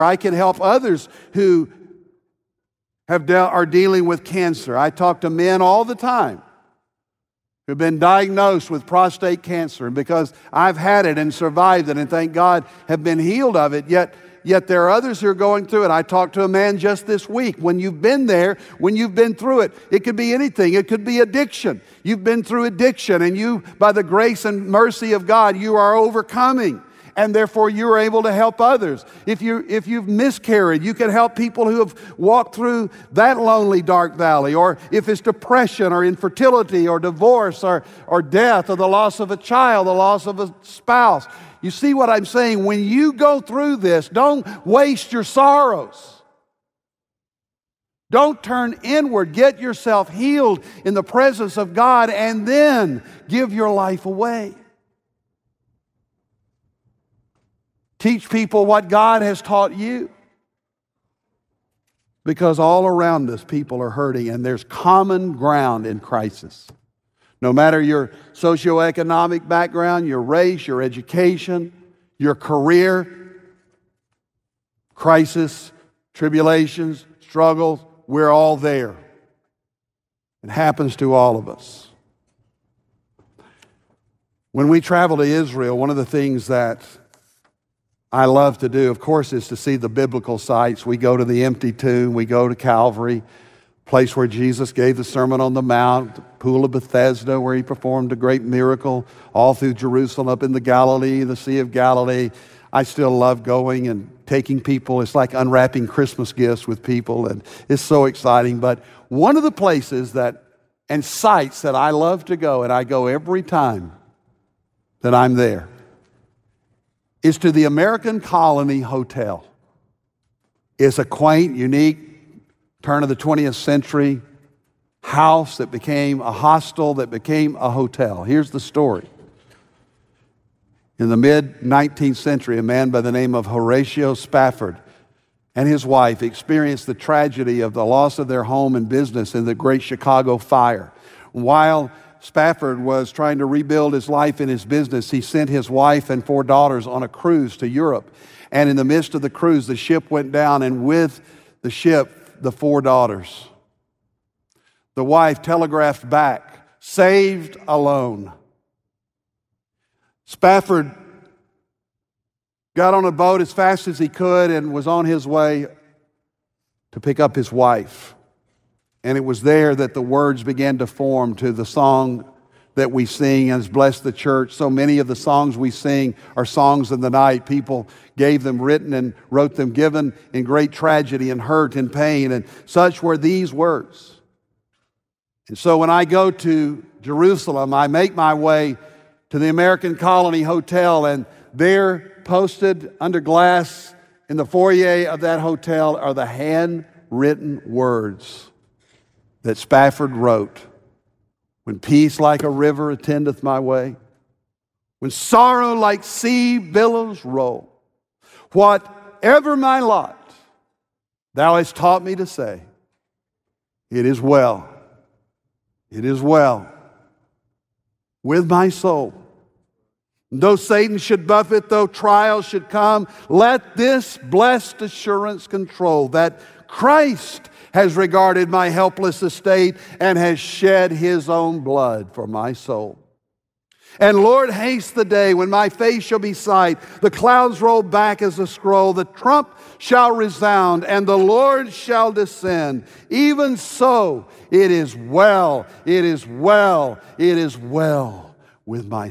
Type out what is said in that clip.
I can help others who are dealing with cancer. I talk to men all the time who've been diagnosed with prostate cancer, and because I've had it and survived it and thank God have been healed of it, yet there are others who are going through it. I talked to a man just this week. When you've been there, when you've been through it, it could be anything. It could be addiction. You've been through addiction, and you, by the grace and mercy of God, you are overcoming. And therefore, you are able to help others. If you've miscarried, you can help people who have walked through that lonely, dark valley. Or if it's depression or infertility or divorce or death or the loss of a child, the loss of a spouse. You see what I'm saying? When you go through this, don't waste your sorrows. Don't turn inward. Get yourself healed in the presence of God and then give your life away. Teach people what God has taught you. Because all around us, people are hurting, and there's common ground in crisis. No matter your socioeconomic background, your race, your education, your career, crisis, tribulations, struggles, we're all there. It happens to all of us. When we travel to Israel, one of the things that I love to do, of course, is to see the biblical sites. We go to the empty tomb. We go to Calvary, place where Jesus gave the Sermon on the Mount, the Pool of Bethesda, where he performed a great miracle, all through Jerusalem, up in the Galilee, the Sea of Galilee. I still love going and taking people. It's like unwrapping Christmas gifts with people, and it's so exciting. But one of the places and sites that I love to go, and I go every time that I'm there, is to the American Colony Hotel. It's a quaint, unique, turn of the 20th century house that became a hostel, that became a hotel. Here's the story. In the mid-19th century, a man by the name of Horatio Spafford and his wife experienced the tragedy of the loss of their home and business in the Great Chicago Fire. While Spafford was trying to rebuild his life and his business, he sent his wife and 4 daughters on a cruise to Europe. And in the midst of the cruise, the ship went down, and with the ship, the 4 daughters. The wife telegraphed back, "Saved alone." Spafford got on a boat as fast as he could and was on his way to pick up his wife. And it was there that the words began to form to the song that we sing and has blessed the church. So many of the songs we sing are songs in the night. People gave them, written and wrote them, given in great tragedy and hurt and pain. And such were these words. And so when I go to Jerusalem, I make my way to the American Colony Hotel, and there, posted under glass in the foyer of that hotel, are the handwritten words that Spafford wrote. When peace like a river attendeth my way, when sorrow like sea billows roll, whatever my lot, thou hast taught me to say, it is well with my soul. Though Satan should buffet, though trials should come, let this blessed assurance control that Christ has regarded my helpless estate and has shed his own blood for my soul. And Lord, haste the day when my face shall be sight, the clouds roll back as a scroll, the trump shall resound, and the Lord shall descend. Even so, it is well with my